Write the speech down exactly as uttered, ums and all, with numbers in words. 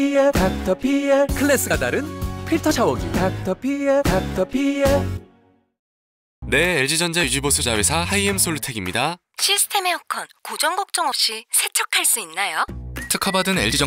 피엘 닥터 피엘. 클래스가 다른 필터 샤워기 닥터 피엘 닥터 피엘. 네, 엘지전자 유지보수 자회사 하이엠솔루텍입니다. 시스템 에어컨 고정 걱정 없이 세척할 수 있나요? 특허받은 엘지